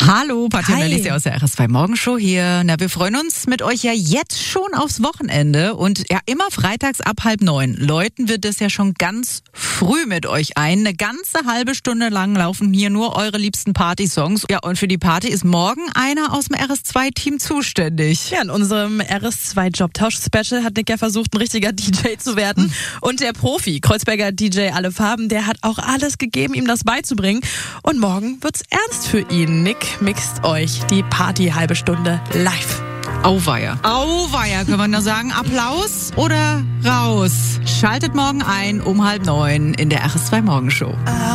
Hallo, Patti und Hi. Alicia aus der RS2 Morgenshow hier. Na, wir freuen uns mit euch ja jetzt schon aufs Wochenende und ja immer freitags ab 8:30. Läuten wird es ja schon ganz früh mit euch ein. Eine ganze halbe Stunde lang laufen hier nur eure liebsten Partysongs. Ja, und für die Party ist morgen einer aus dem RS2-Team zuständig. Ja, in unserem RS2 Jobtausch-Special hat Nick ja versucht, ein richtiger DJ zu werden. Und der Profi, Kreuzberger DJ Alle Farben, der hat auch alles gegeben, ihm das beizubringen. Und morgen wird's ernst für ihn. Nick mixt euch die Party halbe Stunde live. Auweia. Auweia, können wir nur sagen. Applaus oder raus? Schaltet morgen ein um 8:30 in der RS2 Morgenshow.